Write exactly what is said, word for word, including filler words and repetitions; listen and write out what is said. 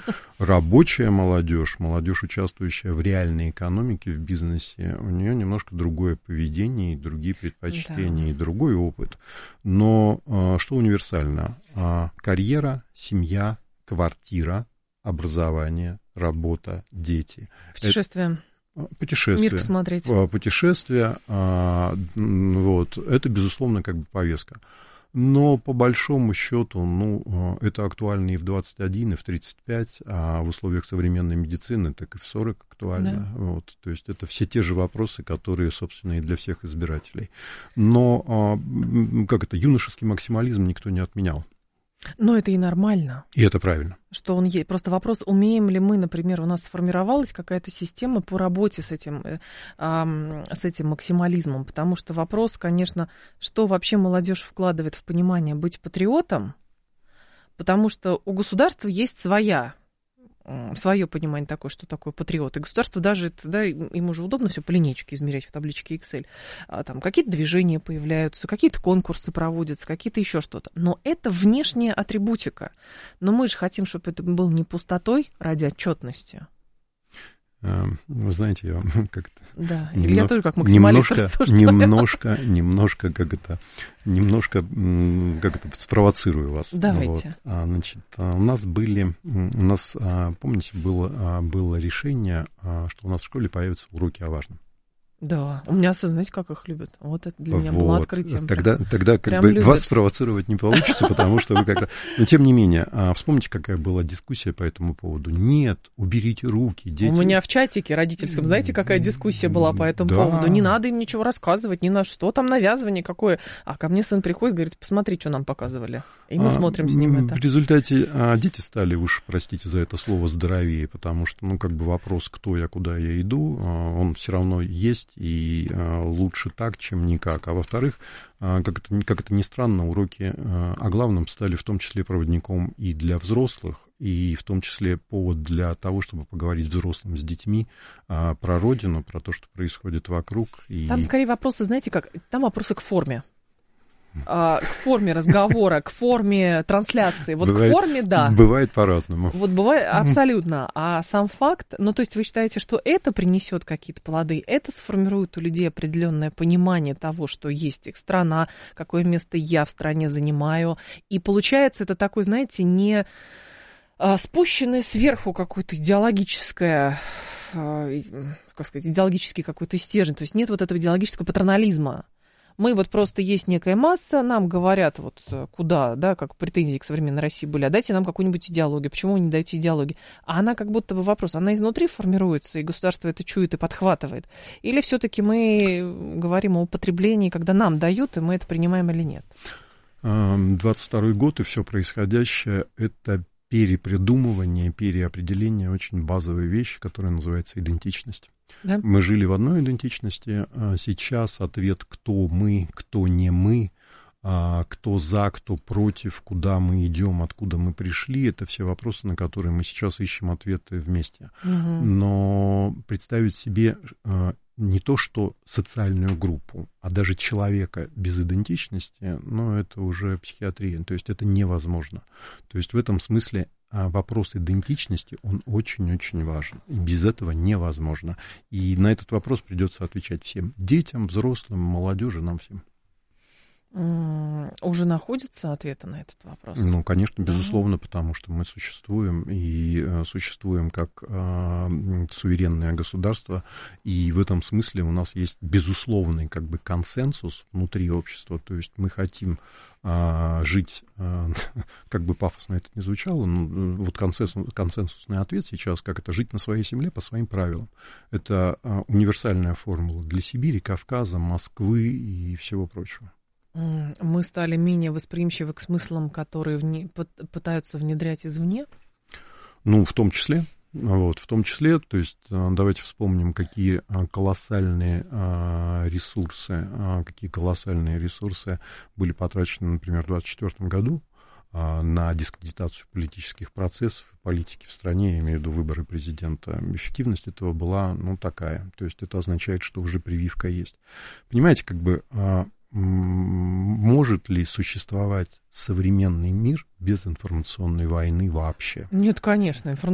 Рабочая молодежь, молодежь, участвующая в реальной экономике, в бизнесе, у нее немножко другое поведение, и другие предпочтения, да. и другой опыт. Но что универсально? Карьера, семья, квартира, образование, работа, дети. Путешествия. Путешествия. Мир посмотреть. Путешествия, вот, это, безусловно, как бы повестка. Но по большому счету, ну, это актуально и в двадцать один, и в тридцать пять, а в условиях современной медицины так и в сорок актуально. Да. Вот, то есть это все те же вопросы, которые, собственно, и для всех избирателей. Но, как это, юношеский максимализм никто не отменял. Но это и нормально. И это правильно. Что он есть. Просто вопрос, умеем ли мы, например, у нас сформировалась какая-то система по работе с этим, э, э, с этим максимализмом. Потому что вопрос, конечно, что вообще молодежь вкладывает в понимание быть патриотом, потому что у государства есть своя, свое понимание такое, что такое патриот. И государство даже, да, им уже удобно все по линейке измерять в табличке Excel. А, там какие-то движения появляются, какие-то конкурсы проводятся, какие-то еще что-то. Но это внешняя атрибутика. Но мы же хотим, чтобы это было не пустотой ради отчетности. Вы знаете, я вам как-то... Да, немного, я тоже как максималист немножко, немножко, немножко, как это, немножко, как это, спровоцирую вас. Давайте. Вот. А, значит, у нас были, у нас, помните, было, было решение, что у нас в школе появятся уроки о важном. Да, у меня, знаете, как их любят. Вот это для меня вот. было открытием. Тогда, прям, тогда как прям бы любят. Вас спровоцировать не получится, потому что вы как раз... Но тем не менее, вспомните, какая была дискуссия по этому поводу. Нет, уберите руки, дети... У меня в чатике родительском, знаете, какая дискуссия была по этому да. поводу? Не надо им ничего рассказывать, ни на что там навязывание какое. А ко мне сын приходит, говорит, посмотри, что нам показывали. И мы а, смотрим с ним это. В результате а, дети стали, уж, простите за это слово, здоровее, потому что, ну, как бы вопрос, кто я, куда я иду, а, он все равно есть, и а, лучше так, чем никак. А во-вторых, а, как это, как это ни странно, уроки а, о главном стали в том числе проводником и для взрослых, и в том числе повод для того, чтобы поговорить взрослым с детьми а, про родину, про то, что происходит вокруг. И... Там скорее вопросы, знаете как, там вопросы к форме. К форме разговора, к форме трансляции. Вот бывает, к форме, да. Бывает по-разному. Вот бывает абсолютно. А сам факт, ну, то есть вы считаете, что это принесет какие-то плоды, это сформирует у людей определенное понимание того, что есть их страна, какое место я в стране занимаю. И получается это такой, знаете, не спущенное сверху какое-то идеологическое, как сказать, идеологический какой-то стержень. То есть нет вот этого идеологического патернализма. Мы вот просто есть некая масса, нам говорят вот куда, да, как претензии к современной России были, а дайте нам какую-нибудь идеологию. Почему вы не даете идеологию? А она как будто бы вопрос, она изнутри формируется, и государство это чует и подхватывает? Или все-таки мы говорим о употреблении, когда нам дают, и мы это принимаем или нет? двадцать второй год и все происходящее – это перепридумывание, переопределение очень базовой вещи, которая называется идентичность. Да. Мы жили в одной идентичности, а сейчас ответ, кто мы, кто не мы, кто за, кто против, куда мы идем, откуда мы пришли, это все вопросы, на которые мы сейчас ищем ответы вместе. Угу. Но представить себе не то, что социальную группу, а даже человека без идентичности, ну, это уже психиатрия, то есть это невозможно. То есть в этом смысле вопрос идентичности, он очень-очень важен. Без этого невозможно. И на этот вопрос придется отвечать всем. Детям, взрослым, молодежи, нам всем. Уже находятся ответы на этот вопрос? Ну, конечно, безусловно, потому что мы существуем, и э, существуем как э, суверенное государство, и в этом смысле у нас есть безусловный как бы консенсус внутри общества, то есть мы хотим э, жить, э, как бы пафосно это ни звучало, но вот консенсус, консенсусный ответ сейчас, как это жить на своей земле по своим правилам. Это э, универсальная формула для Сибири, Кавказа, Москвы и всего прочего. Мы стали менее восприимчивы к смыслам, которые вне, пытаются внедрять извне? Ну, в том числе. Вот, в том числе, то есть давайте вспомним, какие колоссальные ресурсы, какие колоссальные ресурсы были потрачены, например, в двадцать четвёртом году на дискредитацию политических процессов, политики в стране, я имею в виду выборы президента. Эффективность этого была, ну, такая. То есть это означает, что уже прививка есть. Понимаете, как бы... Может ли существовать современный мир без информационной войны вообще? Нет, конечно.